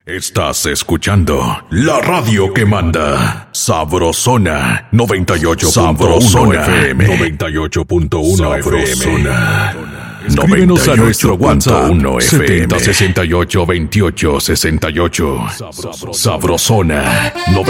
Estás escuchando la radio que manda. Sabrosona 98.1 FM. 98.1 FM. Escríbenos a nuestro WhatsApp 7068 28 68. Sabrosona